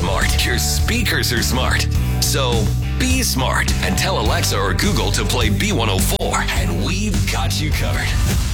smart, your speakers are smart. So be smart and tell Alexa or Google to play B104, and we've got you covered.